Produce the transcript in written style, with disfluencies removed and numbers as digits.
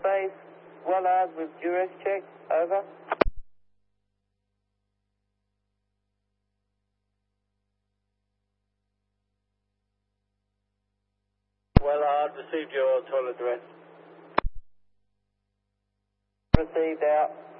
Base, Wallard with Durex check, over. Wallard, received your toilet address. Received out.